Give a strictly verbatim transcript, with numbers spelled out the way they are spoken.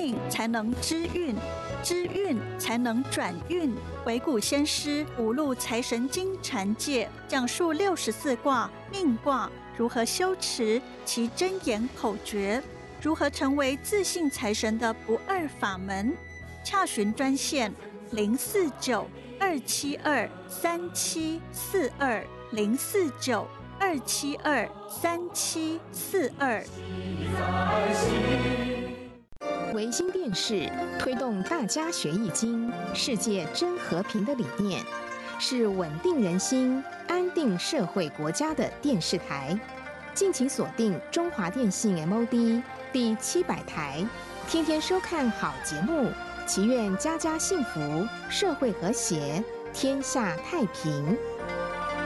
命才能知运，知运才能转运。鬼谷先师五路财神经禅界讲述六十四卦命卦如何修持其真言口诀，如何成为自信财神的不二法门。洽询专线零四九二七二三七四二零四九二七二三七四二。 维新电视推动大家学易经、世界真和平的理念，是稳定人心、安定社会国家的电视台。敬请锁定中华电信 M O D 第七百台，天天收看好节目，祈愿家家幸福，社会和谐，天下太平。